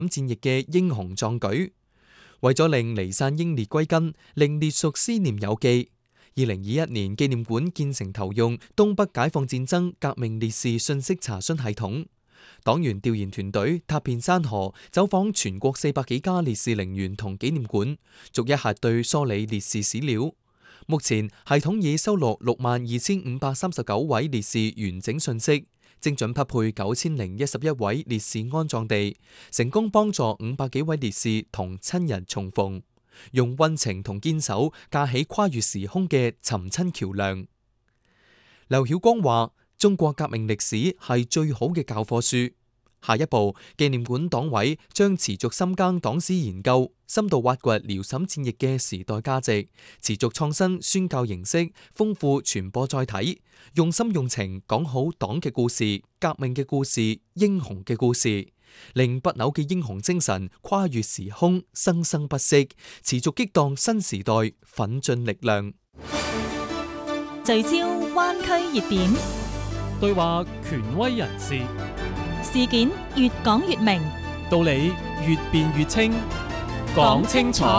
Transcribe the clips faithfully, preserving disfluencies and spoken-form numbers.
戰役嘅英雄壯舉。為咗令離散英烈歸根，令烈屬思念有記，二零二一年紀念館建成投用東北解放戰爭革命烈士信息查詢系統。黨員調研團隊踏遍山河，走訪全國四百幾家烈士陵園同紀念館，逐一核對梳理烈士史料。目前系統已收錄六萬二千五百三十九位烈士完整信息，精準匹配九千零一十一位烈士安葬地，成功幫助五百幾位烈士同親人重逢，用溫情同堅守架起跨越時空嘅尋親橋樑。劉曉光話：中國革命歷史係最好嘅教科書。下一步，紀念館黨委將持續深耕黨史研究，深度挖掘遼瀋戰役嘅時代價值，持續創新宣教形式，豐富傳播載體，用心用情講好黨嘅故事、革命嘅故事、英雄嘅故事，令不朽嘅英雄精神跨越時空，生生不息，持續激盪新時代奮進力量。 聚焦灣區熱點， 對話權威人士， 事件越講越明， 道理越辯越清，講清楚，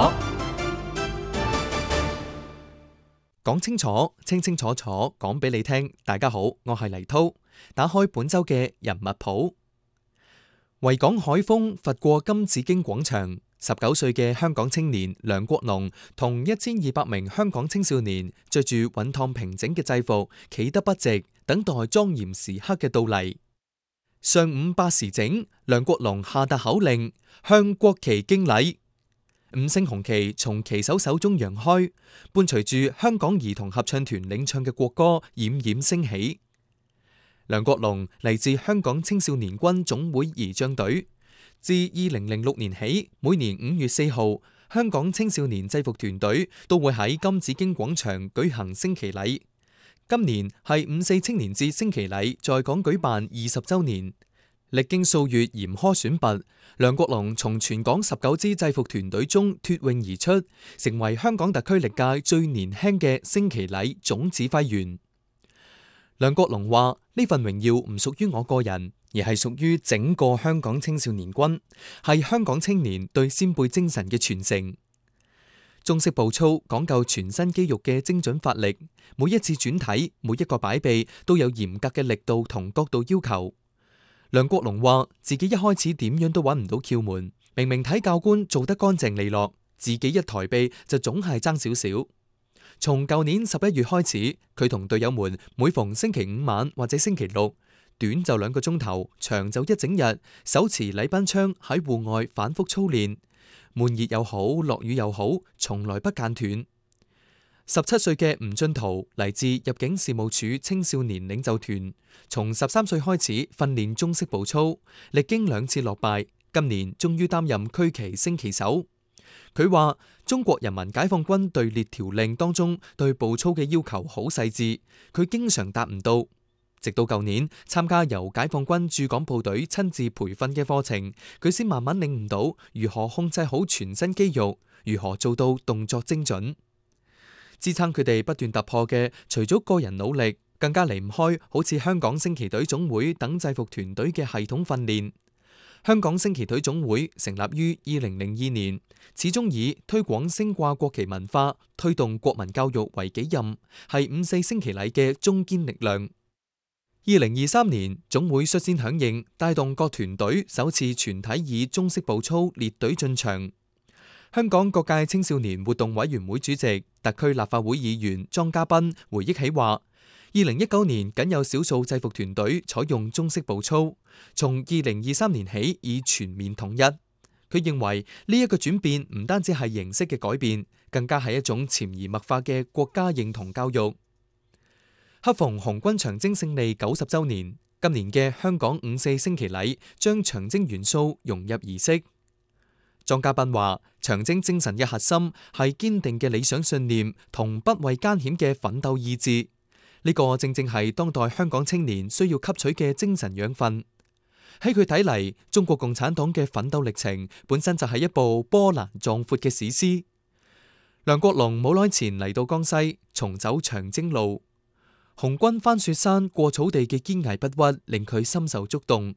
講清楚，清清楚楚，講俾你聽。大家好，我係黎濤，打開本周嘅人物譜。維港海風拂過金紫荊廣場，十九歲嘅香港青年梁國龍同一千二百名香港青少年着住穩當平整嘅制服，企得筆直，等待莊嚴時刻嘅到嚟。上午八時整，梁國龍下達口令，向國旗敬禮。五星紅旗從旗手手中揚開，伴隨住香港兒童合唱團領唱嘅國歌冉冉升起。梁國龍嚟自香港青少年軍總會儀仗隊，自二零零六年起，每年五月四號，香港青少年制服團隊都會喺金紫荊廣場舉行升旗禮。今年係五四青年節升旗禮在港舉辦二十週年，歷經數月嚴苛選拔，梁國龍從全港十九支制服團隊中脫穎而出，成為香港特區歷屆最年輕嘅升旗禮總指揮員。梁國龍話：呢份榮耀唔屬於我個人，而係屬於整個香港青少年軍，係香港青年對先輩精神嘅傳承。中式步操講究全身肌肉嘅精準發力，每一次轉體、每一個擺臂都有嚴格嘅力度同角度要求。梁國龍話：自己一開始點樣都揾唔到竅門，明明睇教官做得乾淨利落，自己一抬臂就總係爭少少。從舊年十一月開始，佢同隊友們每逢星期五晚或者星期六，短就兩個鐘頭，長就一整日，手持禮賓槍喺戶外反覆操練。悶熱又好，落雨又好，從來不間斷。十七歲嘅吳俊圖嚟自入境事務處青少年領袖團，從十三歲開始訓練中式步操，歷經兩次落敗，今年終於擔任區旗升旗手。佢話：中國人民解放軍隊列條令當中對步操嘅要求好細緻，佢經常達唔到。直到舊年參加由解放軍駐港部隊親自培訓嘅課程，佢先慢慢領悟到如何控制好全身肌肉，如何做到動作精準。支撐佢哋不斷突破嘅，除咗個人努力，更加離唔開好似香港升旗隊總會等制服團隊嘅系統訓練。香港升旗隊總會成立於二零零二年，始終以推廣升掛國旗文化、推動國民教育為己任，係五四升旗禮嘅中堅力量。二零二三年，總會率先響應，帶動各團隊首次全體以中式步操列隊進場。香港各界青少年活動委員會主席、特區立法會議員莊家斌回憶起話：二零一九年僅有少數制服團隊採用中式步操，從二零二三年起已全面統一。佢認為呢一個轉變唔單止係形式嘅改變，更加係一種潛移默化嘅國家認同教育。恰逢紅軍長征勝利九十週年，今年嘅香港五四升旗禮將長征元素融入儀式。莊家斌話：長征精神嘅核心係堅定嘅理想信念同不畏艱險嘅奮鬥意志，呢個正正係當代香港青年需要吸取嘅精神養分。喺佢睇嚟，中國共產黨嘅奮鬥歷程本身就係一部波瀾壯闊嘅史詩。梁國龍冇耐前嚟到江西，重走長征路。紅軍翻雪山過草地嘅堅毅不屈令佢深受觸動，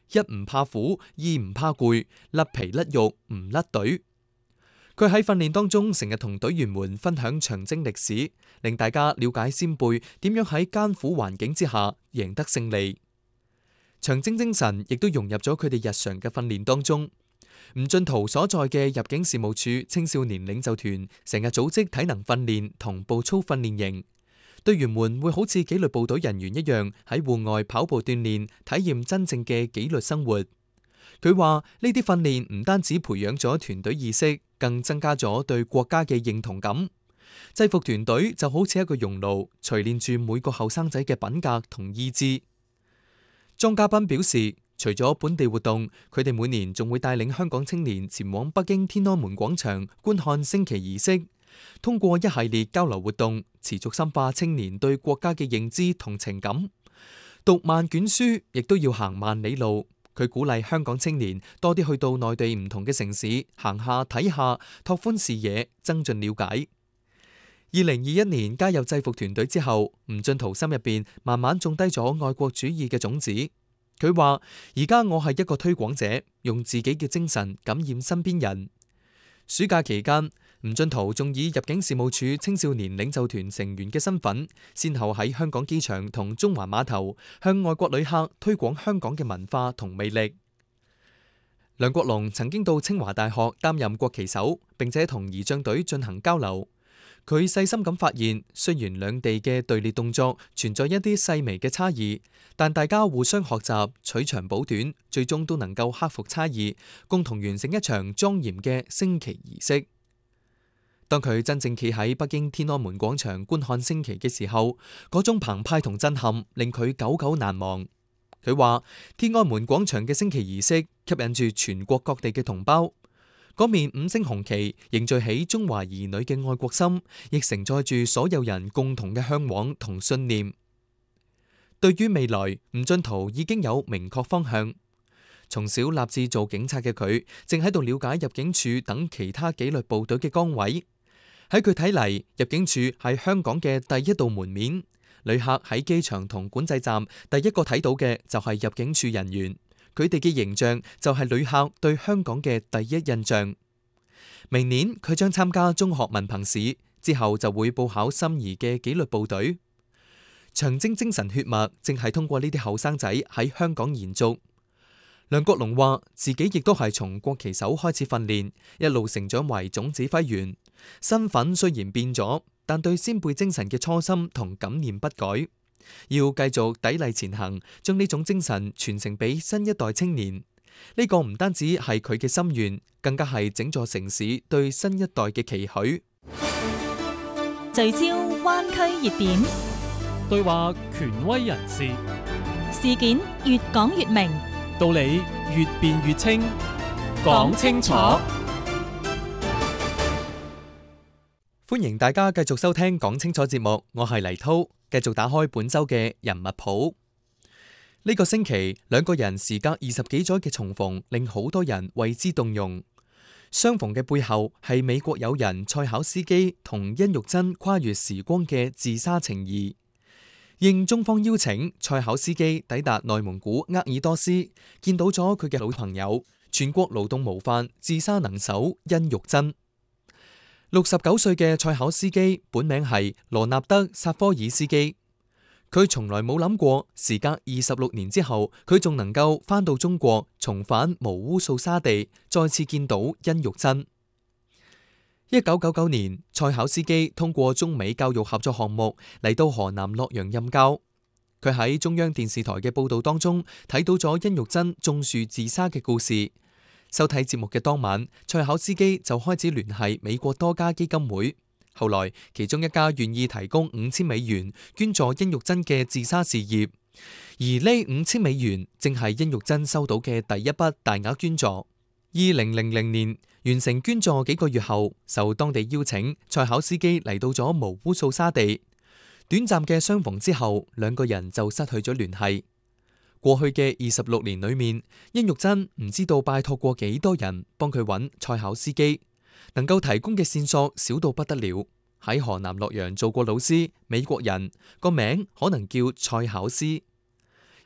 一唔怕苦，二唔怕攰，甩皮甩肉唔甩隊。佢喺訓練當中成日同隊員們分享長征歷史，令大家了解先輩點樣喺艱苦環境之下贏得勝利。長征精神亦都融入咗佢哋日常嘅訓練當中。吳俊圖所在嘅入境事務處青少年領袖團成日組織體能訓練同步操訓練營，隊員們會好似紀律部隊人員一樣喺戶外跑步鍛煉，體驗真正嘅紀律生活。佢話呢啲訓練唔單止培養咗團隊意識，更增加咗對國家嘅認同感。制服團隊就好似一個熔爐，錘煉住每個後生仔嘅品格同意志。莊家斌表示，除咗本地活動，佢哋每年仲會帶領香港青年前往北京天安門廣場觀看升旗儀式，通過一系列交流活動，持續深化青年對國家嘅認知同情感。讀萬卷書，亦都要行萬里路。佢鼓勵香港青年多啲去到內地唔同嘅城市行下睇下，拓寬視野，增進了解。二零二一年加入制服團隊之後，吳俊圖心入邊慢慢種低咗愛國主義嘅種子。佢話：而家我係一個推廣者，用自己嘅精神感染身邊人。暑假期間，吳俊圖仲以入境事務處青少年領袖團成員嘅身份，先後喺香港機場同中環碼頭向外國旅客推廣香港嘅文化同魅力。梁國龍曾經到清華大學擔任國旗手，並且同儀仗隊進行交流。佢細心咁發現，雖然兩地嘅隊列動作存在一啲細微嘅差異，但大家互相學習，取長補短，最終都能夠克服差異，共同完成一場莊嚴嘅升旗儀式。當佢真正企喺北京天安門廣場觀看升旗嘅時候，嗰種澎湃同震撼令佢久久難忘。佢話：天安門廣場嘅升旗儀式吸引住全國各地嘅同胞。嗰面五星紅旗凝聚起中華兒女嘅愛國心，亦承載住所有人共同嘅向往同信念。對於未來，吳俊圖已經有明確方向。從小立志做警察嘅佢，正喺度了解入境處等其他紀律部隊嘅崗位。喺佢睇嚟，入境處係香港嘅第一道門面。旅客喺機場同管制站第一個睇到嘅就係入境處人員。佢哋嘅形象就係旅客對香港嘅第一印象。明年佢將參加中學文憑試，之後就會報考心儀嘅紀律部隊。長征精神血脈正係通過呢啲後生仔喺香港延續。梁國龍話自己亦都係從國旗手開始訓練，一路成長為總指揮員。身份雖然變咗，但對先輩精神嘅初心同感念不改。要繼續砥礪前行，將呢種精神傳承俾新一代青年。呢個唔單止係佢嘅心願，更加係整座城市對新一代嘅期許。 聚焦灣區熱點， 對話權威人士， 事件越講越明， 道理越辯越清，講清楚。 歡迎大家繼續收聽講清楚節目，我係黎濤，繼續打開本周嘅人物譜。呢個星期，兩個人時隔二十幾載嘅重逢，令好多人為之動容。相逢嘅背後係美國友人蔡巧思基同甄玉珍跨越時光嘅自殺情誼。應中方邀請，蔡巧思基抵達內蒙古鄂爾多斯，見到咗佢嘅老朋友，全國勞動模範、自殺能手甄玉珍。六十九歲嘅蔡巧思基本名係羅納德·薩科爾斯基，佢從來冇諗過，時隔二十六年之後，佢仲能夠返到中國，重返毛烏素沙地，再次見到甄玉珍。一九九九年，蔡巧思基通過中美教育合作項目嚟到河南洛陽任教。佢喺中央電視台嘅報道當中睇到咗甄玉珍種樹自殺嘅故事。收睇節目嘅當晚，蔡巧思基就開始聯繫美國多家基金會。後來，其中一家願意提供五千美元捐助甄玉珍嘅自殺事業，而呢五千美元正係甄玉珍收到嘅第一筆大額捐助。二零零零年完成捐助幾個月後，受當地邀請，蔡巧思基嚟到咗毛烏素沙地。短暫嘅相逢之後，兩個人就失去咗聯繫。過去嘅二十六年裏面，甄玉珍唔知道拜託過幾多人幫佢揾蔡巧思基，能夠提供嘅線索少到不得了。喺河南洛陽做過老師，美國人，個名可能叫蔡巧思。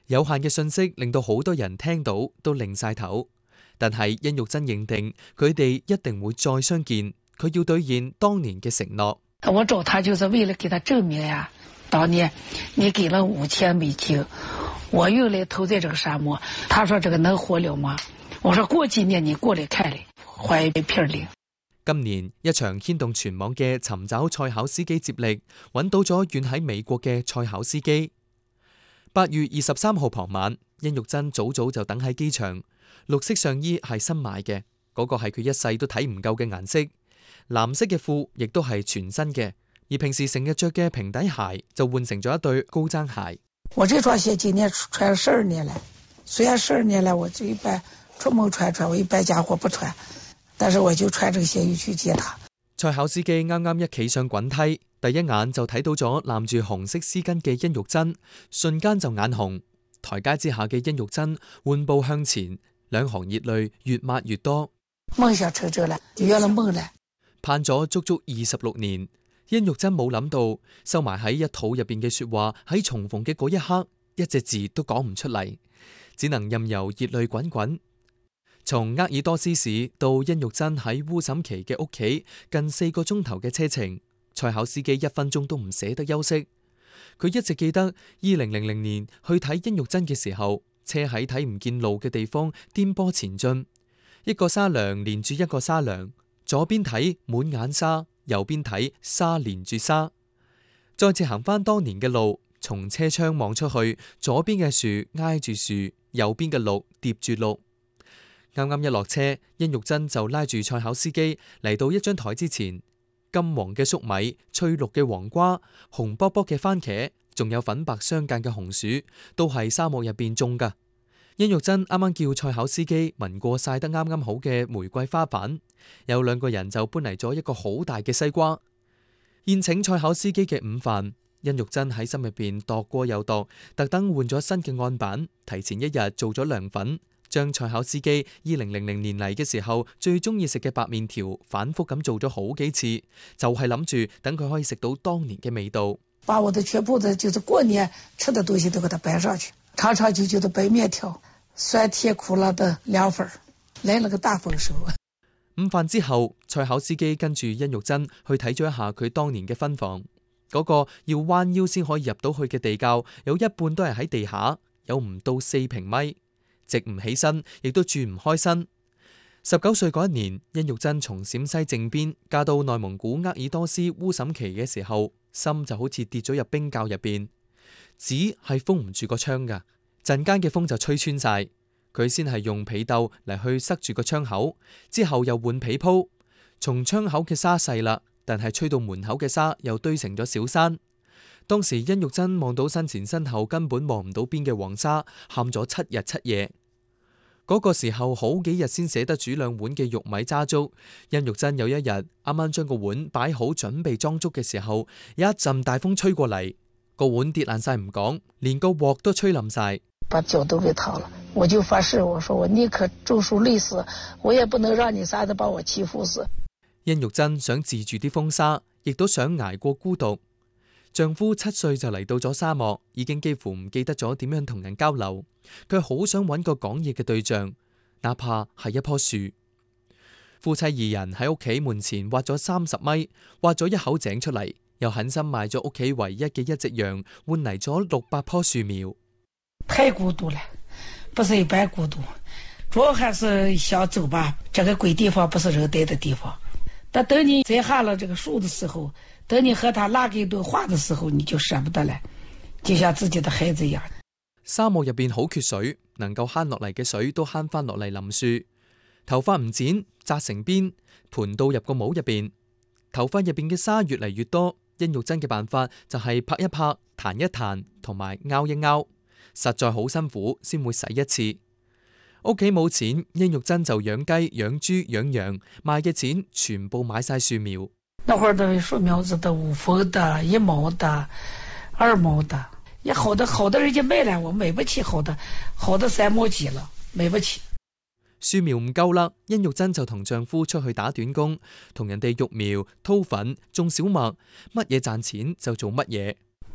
有限嘅信息令到好多人聽到都擰晒頭，但係殷玉珍認定佢哋一定會再相見，佢要兌現當年嘅承諾。 我找他就是為了給他證明呀，當年你給了五千美金，我用來投在這個沙漠，他說這個能活了嗎？我說過幾年你過來看嚟，懷一片靈。 今年一場牽動全網嘅尋找賽考司機接力，揾到咗遠喺美國嘅賽考司機。八月二十三號傍晚，殷玉珍早早就等喺機場。綠色上衣係新買嘅，嗰、嗰個係佢一世都睇唔夠嘅顏色。藍色嘅褲亦都係全新嘅，而平時成日着嘅平底鞋就換成咗一對高踭鞋。 我這雙鞋今年穿了十二年了，雖然十二年了，我就一般出門穿穿，我一般家伙不穿，但是我就穿這個鞋去接他。 賽考司機啱啱一企上滾梯，第一眼就睇到咗攬住紅色絲巾嘅殷玉珍，瞬間就眼紅。台階之下嘅殷玉珍緩步向前，兩行熱淚越抹越多。 夢想成真了，就圓了夢了。 盼咗足足二十六年，殷玉珍冇諗到收埋喺一肚入邊嘅說話喺重逢嘅嗰一刻，一隻字都講唔出嚟，只能任由熱淚滾滾。從鄂爾多斯市到殷玉珍喺烏審旗嘅屋企，近四個鐘頭嘅車程，賽考司機一分鐘都唔捨得休息。佢一直記得二零零零年去睇殷玉珍嘅時候，車喺睇唔見路嘅地方顛簸前進，一個沙梁連住一個沙梁，左邊睇滿眼沙，右邊睇沙連住沙。再次行翻當年嘅路，從車窗望出去，左邊嘅樹挨住樹，右邊嘅綠疊住綠。啱啱一落車，殷玉珍就拉住賽考司機嚟到一張台之前，金黃嘅粟米、翠綠嘅黃瓜、紅卜卜嘅番茄，仲有粉白相間嘅紅薯，都係沙漠入邊種噶。殷玉珍啱啱叫賽考司機聞過曬得啱啱好嘅玫瑰花瓣，有兩個人就搬嚟咗一個好大嘅西瓜。宴請賽考司機嘅午飯，殷玉珍喺心入邊度過又度，特登換咗新嘅案板，提前一日做咗涼粉。將賽考司機二零零零年嚟嘅時候最中意食嘅白麵條反覆咁做咗好幾次，就係諗住等佢可以食到當年嘅味道。 把我的全部的就是過年吃的東西都給他擺上去，長長久久的白麵條，酸甜苦辣的涼粉，來了個大豐收。 午飯之後，賽考司機跟住殷玉珍去睇咗一下佢當年嘅分房，嗰、那個要彎腰先可以入到去嘅地窖，有一半都係喺地下，有唔到四平米。直唔起身，亦都轉唔開身。十九歲嗰一年，殷玉珍從陝西靖邊嫁到內蒙古鄂爾多斯烏審旗嘅時候，心就好似跌咗入冰窖入邊。紙係封唔住個窗噶，陣間嘅風就吹穿晒。佢先係用被竇嚟去塞住個窗口，之後又換被鋪。從窗口嘅沙細啦，但係吹到門口嘅沙又堆成咗小山。當時殷玉珍望到身前身後根本望唔到邊嘅黃沙，喊咗七日七夜。嗰、那個時候好幾日先捨得煮兩碗嘅玉米渣粥。殷玉珍有一日啱啱將個碗擺好準備裝粥嘅時候，有一陣大風吹過嚟，個碗跌爛晒唔講，連個鑊都吹冧晒， 把腳都給掏了。我就發誓，我說我寧可中暑累死，我也不能讓你仨子把我欺負死。 殷玉珍想治住啲風沙，亦都想捱過孤獨。丈夫七歲就嚟到咗沙漠，已經幾乎唔記得咗點樣同人交流。佢好想揾個講嘢嘅對象，哪怕係一棵樹。夫妻二人喺屋企門前挖咗三十米，挖咗一口井出嚟，又狠心賣咗屋企唯一嘅一隻羊，換嚟咗六百棵樹苗。 太孤獨了，不是一般孤獨，主要還是想走吧。這個鬼地方不是人待的地方。但等你摘下了這個樹的時候，等你和他拉個一頓話的時候，你就捨不得了，就像自己的孩子一樣。 沙漠入邊好缺水，能夠慳落嚟嘅水都慳翻落嚟淋樹。頭髮唔剪，紮成辮，盤到入個帽入邊。頭髮入邊嘅沙越嚟越多，殷玉珍嘅辦法就係拍一拍、彈一彈同埋拗一拗，實在好辛苦先會洗一次。屋企冇錢，殷玉珍就養雞、養豬、養羊，賣嘅錢全部買晒樹苗。 那會兒的樹苗子的五分的、一毛的、二毛的，也好的好的人家賣了，我買不起好的，好的三毛幾了，買不起。 樹苗唔夠啦，殷玉珍就同丈夫出去打短工，同人哋育苗、掏粉、種小麥，乜嘢賺錢就做乜嘢。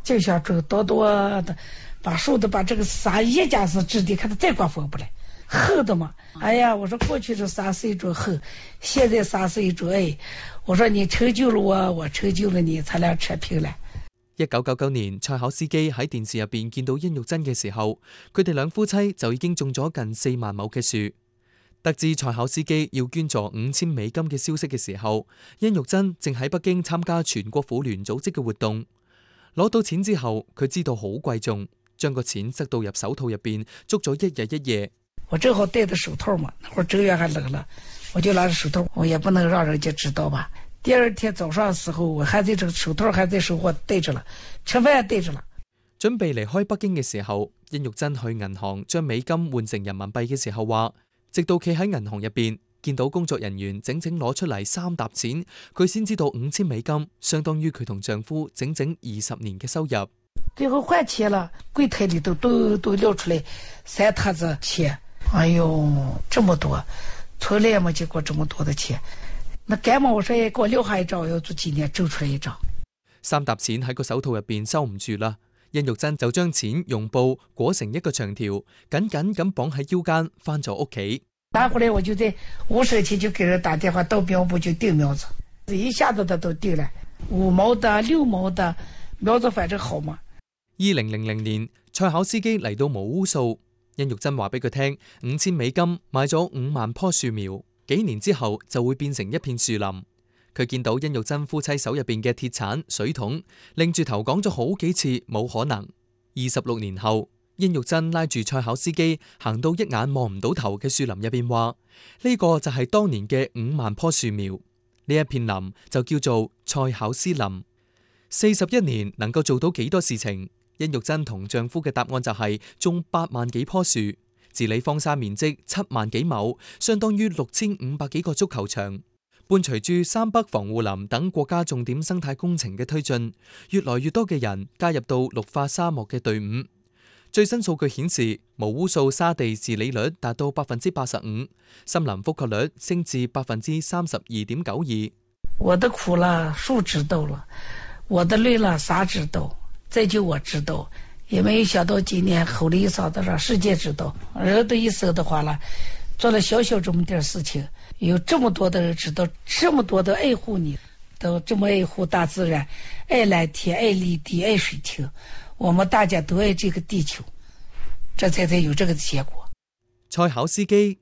就想种多多的，把树的把这个沙一家是质地，看它再刮风不来，厚的嘛。哎呀，我说过去是沙是一种厚，现在沙是一种爱。我說你成就了我，我成就了你，咱倆扯平了。 一九九九年，蔡巧司機喺電視入邊見到殷玉珍嘅時候，佢哋兩夫妻就已經種咗近四萬畝嘅樹。得知蔡巧司機要捐助五千美金嘅消息嘅時候，殷玉珍正喺北京參加全國婦聯組織嘅活動。攞到錢之後，佢知道好貴重，將個錢塞到入手套入邊，捉咗一日一夜。 我正好戴着手套嘛，那會兒正月還冷了，我就拿着手套，我也不能讓人家知道吧。第二天早上的時候，我還在這個手套還在手，我戴着了，吃飯戴着了。 準備離開北京嘅時候，殷玉珍去銀行將美金換成人民幣嘅時候話，直到企喺銀行入邊見到工作人員整整攞出嚟三沓錢，佢先知道五千美金相當於佢同丈夫整整二十年嘅收入。 最後換錢了，櫃台裏頭都都撂出來三沓子錢。哎呦，這麼多，從來沒見過這麼多的錢。那幹嘛我說給我留下一張，我要做紀念，揪出來一張。 三沓錢喺個手套入邊收唔住啦，殷玉珍就將錢用布裹成一個長條，緊緊咁綁喺腰間，翻咗屋企。 拿回來我就在五社區就給人打電話，到苗圃就訂苗子，一下子他都訂了，五毛的、六毛的苗子，反正好嘛。 二零零零年，蔡巧司機嚟到毛烏素。殷玉珍話俾佢聽，五千美金買咗五萬棵樹苗，幾年之後就會變成一片樹林。佢見到殷玉珍夫妻手入邊嘅鐵鏟、水桶，擰住頭講咗好幾次冇可能。二十六年後，殷玉珍拉住蔡巧司機行到一眼望唔到頭嘅樹林入邊，話呢個就係當年嘅五萬棵樹苗，呢一片林就叫做蔡巧思林。四十一年能夠做到幾多事情？殷玉珍同丈夫嘅答案就係種八萬幾棵樹，治理荒沙面積七萬幾畝，相當於六千五百幾個足球場。伴隨住三北防護林等國家重點生態工程嘅推進，越來越多嘅人加入到綠化沙漠嘅隊伍。最新數據顯示，毛烏素沙地治理率達到百分之八十五，森林覆蓋率升至百分之三十二點九二。 我的苦了，樹知道了；我的累了，沙知道。再就我知道，也沒有想到今年吼了一嗓子讓世界知道。人的一生的話了，做了小小這麼點事情，有這麼多的人知道，這麼多的愛護你，都這麼愛護大自然，愛藍天，愛綠地，愛水亭，我們大家都愛這個地球，這才才有這個結果。 蔡巧司機，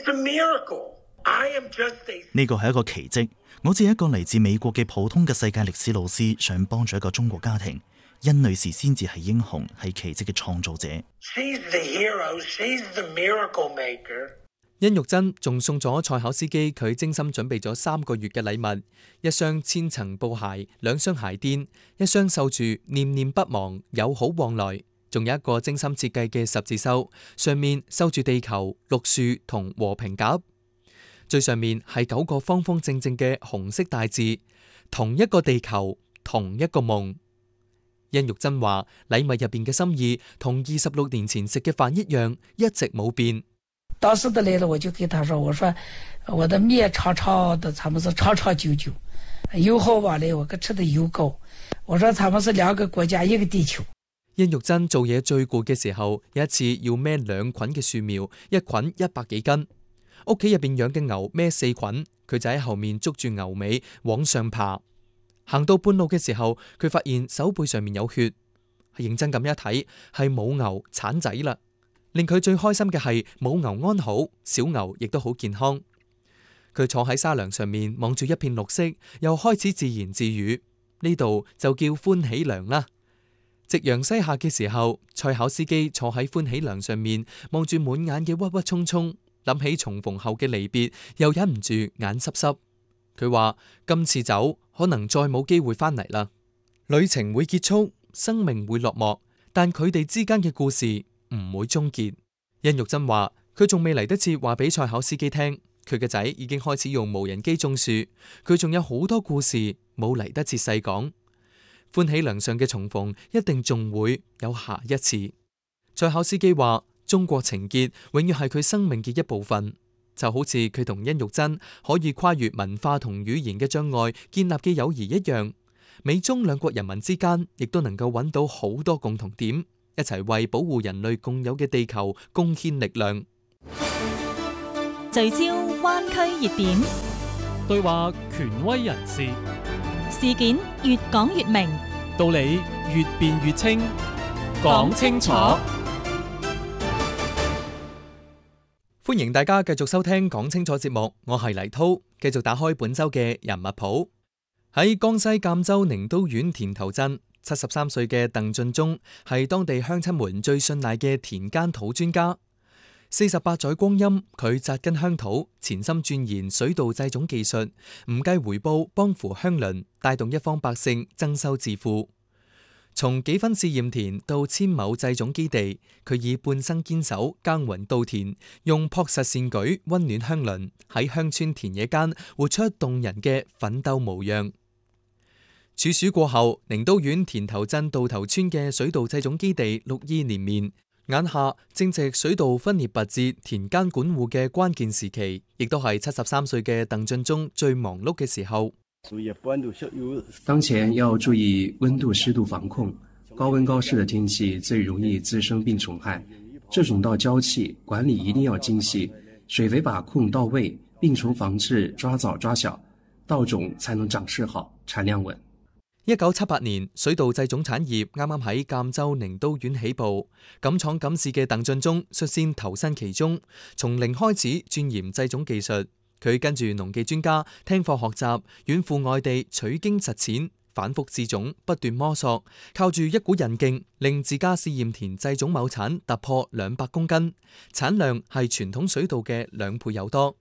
呢個係一個奇蹟。我只係一個嚟自美國嘅普通嘅世界歷史老師，想幫助一個中國家庭。殷女士先至係英雄，係奇蹟嘅創造者。 She's the hero, she's the miracle maker. 殷玉珍仲送咗蔡巧司機佢精心準備咗三個月嘅禮物：一雙千層布鞋，兩雙鞋墊，一雙繡住念念不忘，友好往來，仲有一個精心設計嘅十字繡，上面繡住地球、綠樹同和平鴿。最上面係九個方方正正嘅紅色大字：同一個地球，同一個夢。殷玉珍話：禮物入邊嘅心意同二十六年前食嘅飯一樣，一直冇變。 當時的來了，我就給他說：我說我的麵長長的，他們是長長久久，油好往來，我可吃的油高。我說他們是兩個國家，一個地球。 殷玉珍做嘢最攰嘅時候，有一次要孭兩捆嘅樹苗，一捆一百幾斤。屋企入邊養嘅牛孭四捆，佢就喺後面捉住牛尾往上爬。行到半路嘅時候，佢發現手背上面有血，認真咁一睇，係母牛產仔啦。令佢最開心嘅係母牛安好，小牛亦都好健康。佢坐喺沙梁上面望住一片綠色，又開始自言自語：呢度就叫歡喜梁啦。夕陽西下嘅時候，蔡巧司機坐喺歡喜梁上面望住滿眼嘅鬱鬱蔥蔥，諗起重逢後嘅離別，又忍唔住眼濕濕。佢話今次走可能再冇機會翻嚟啦，旅程會結束，生命會落幕，但佢哋之間嘅故事唔會終結。殷玉珍話佢仲未嚟得切話俾蔡巧司機聽，佢嘅仔已經開始用無人機種樹，佢仲有好多故事冇嚟得切細講。歡喜梁上嘅重逢一定仲會有下一次。蔡巧司機話中國情結永遠係佢生命嘅一部分。就好似佢同殷玉珍可以跨越文化同語言嘅障礙建立嘅友誼一樣， 美中兩國人民之間亦都能夠揾到好多共同點，一齊為保護人類共有嘅地球貢獻力量。 聚焦灣區熱點， 對話權威人士， 事件越講越明， 道理越辯越清，講清楚。 歡迎大家繼續收聽講清楚節目，我係黎濤，繼續打開本周嘅人物譜。喺江西贛州寧都縣田頭鎮，七十三歲嘅鄧俊忠係當地鄉親們最信賴嘅田間土專家。四十八載光陰，佢紮根鄉土，潛心鑽研水稻製種技術，唔計回報幫扶鄉鄰，帶動一方百姓增收致富。從幾分試驗田到千畝製種基地，佢以半生堅守耕耘稻田，用樸實善舉溫暖鄉鄰，喺鄉村田野間活出動人嘅奮鬥模樣。處暑過後，寧都縣田頭鎮稻頭村嘅水稻製種基地綠意連綿，眼下正值水稻分裂拔節、田間管護嘅關鍵時期，亦都係七十三歲嘅鄧俊忠最忙碌嘅時候。 當前要注意溫度濕度防控，高溫高濕的天氣最容易滋生病蟲害，這種稻嬌氣管理一定要精細，水肥把控到位，病蟲防治抓早抓小，稻種才能長勢好，產量穩。 一九七八年，水稻製種產業啱啱喺贛州寧都縣起步，敢闖敢試嘅鄧俊忠率先投身其中，從零開始鑽研製種技術。佢跟住農技專家聽課學習，遠赴外地取經實踐，反覆試種，不斷摸索，靠住一股韌勁，令自家試驗田製種畝產突破兩百公斤，產量係傳統水稻嘅兩倍有多。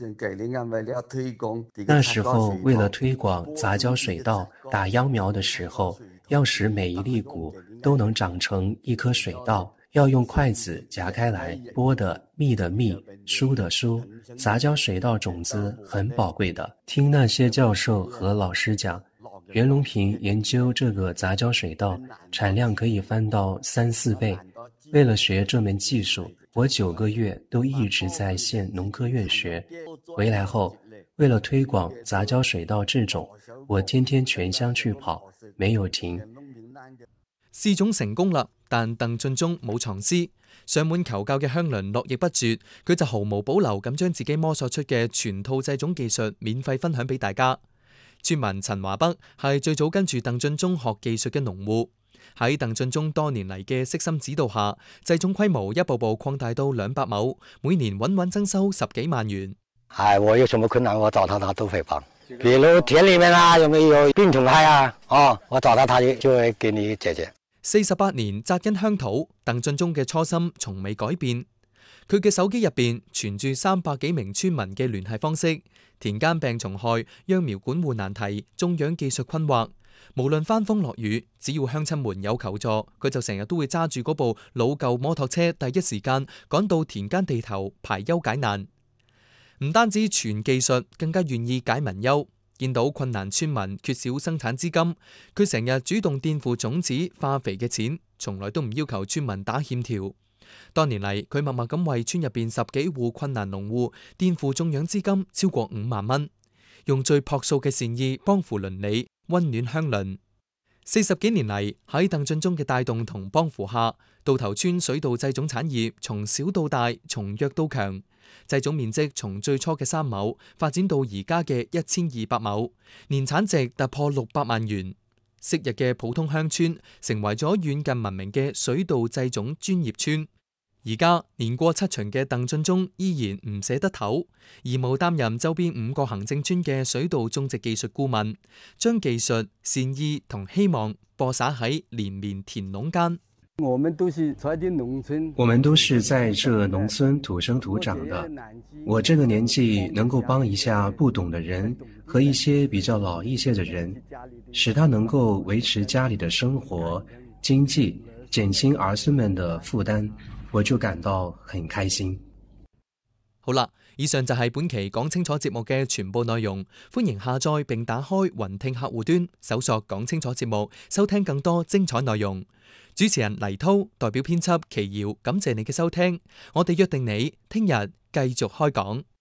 那時候為了推廣雜交水稻打秧苗的時候，要使每一粒穀都能長成一顆水稻，要用筷子夾開來，剝的密的密，疏的疏。雜交水稻種子很寶貴的，聽那些教授和老師講，袁隆平研究這個雜交水稻，產量可以翻到三四倍。為了學這門技術，我九個月都一直在縣農科院學。回來後，為了推廣雜交水稻製種，我天天全鄉去跑，沒有停。 試種成功啦，但鄧俊忠冇藏私，上門求教嘅鄉鄰絡繹不絕，佢就毫無保留咁將自己摸索出嘅全套製種技術免費分享俾大家。村民陳華北係最早跟住鄧俊忠學技術嘅農戶，喺鄧俊忠多年嚟嘅悉心指導下，製種規模一步步擴大到兩百畝，每年穩穩增收十幾萬元。 哎，我有什麼困難，我找他，他都會幫。比如田裏面啊，有沒有病蟲害啊？哦，我找他，他就會給你解決。 四十八年紮根鄉土，鄧俊忠嘅初心從未改變。佢嘅手機入邊存住三百幾名村民嘅聯繫方式，田間病蟲害、秧苗管護難題、種養技術困惑，無論翻風落雨，只要鄉親們有求助，佢就成日都會揸住嗰部老舊摩托車，第一時間趕到田間地頭排憂解難。唔單止傳技術，更加願意解民憂。見到困難村民缺少生產資金，佢成日主動墊付種子、化肥嘅錢，從來都唔要求村民打欠條。多年嚟，佢默默咁為村入邊十幾戶困難農戶墊付種養資金超過五萬蚊，用最樸素嘅善意幫扶鄰里，溫暖鄉鄰。四十幾年嚟，喺鄧俊忠嘅帶動同幫扶下，稻頭村水稻製種產業從小到大，從弱到強。製種面積從最初嘅三畝發展到而家嘅一千二百畝，年產值突破六百萬元。昔日嘅普通鄉村成為咗遠近聞名嘅水稻製種專業村。而家年過七旬嘅鄧俊忠依然唔捨得唞，義務擔任周邊五個行政村嘅水稻種植技術顧問，將技術、善意同希望播撒喺連綿田壟間。 我們都是在這農村， 我們都是在這農村土生土長的。我這個年紀能夠幫一下不懂的人和一些比較老一些的人，使他能夠維持家裏的生活、經濟，減輕兒孫們的負擔，我就感到很開心。 好啦，以上就係本期講清楚節目嘅全部內容。歡迎下載並打開雲聽客戶端，搜索講清楚節目，收聽更多精彩內容。主持人黎濤代表編輯祁瑤，感謝你嘅收聽。我哋約定你聽日繼續開講。